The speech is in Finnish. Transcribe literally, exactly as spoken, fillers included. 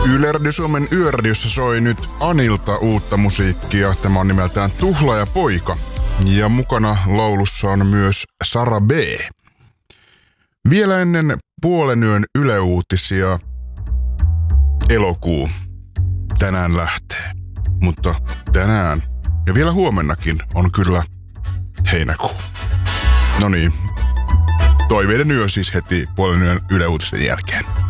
Yle Radio Suomen Yöradiossa soi nyt Anilta uutta musiikkia. Tämä on nimeltään Tuhlaaja poika. Ja mukana laulussa on myös Sara B. Vielä ennen puolen yön Yle Uutisia elokuu tänään lähtee. Mutta tänään ja vielä huomennakin on kyllä heinäkuu. No niin, toiveiden yö siis heti puolen yön Yle Uutisten jälkeen.